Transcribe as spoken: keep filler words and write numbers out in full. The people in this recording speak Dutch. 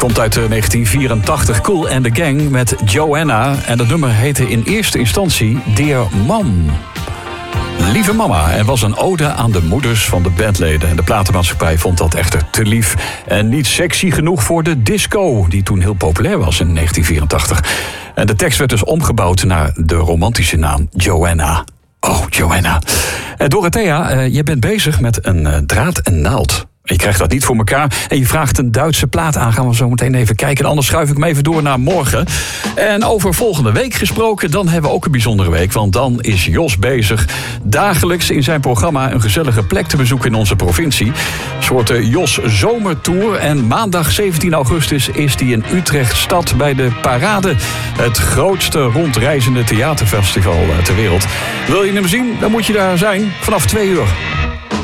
Komt uit negentien vierentachtig, Kool and the Gang met Joanna. En dat nummer heette in eerste instantie Dear Mom. Lieve mama, er was een ode aan de moeders van de bandleden. En de platenmaatschappij vond dat echter te lief en niet sexy genoeg voor de disco, die toen heel populair was in negentien vierentachtig. En de tekst werd dus omgebouwd naar de romantische naam Joanna. Oh, Joanna. Uh, Dorothea, uh, je bent bezig met een uh, draad en naald. Je krijgt dat niet voor elkaar en je vraagt een Duitse plaat aan. Gaan we zo meteen even kijken. Anders schuif ik me even door naar morgen. En over volgende week gesproken, dan hebben we ook een bijzondere week. Want dan is Jos bezig dagelijks in zijn programma een gezellige plek te bezoeken in onze provincie. Een soort Jos Zomertour. En maandag zeventien augustus is hij in Utrecht stad bij de Parade. Het grootste rondreizende theaterfestival ter wereld. Wil je hem zien? Dan moet je daar zijn vanaf twee uur.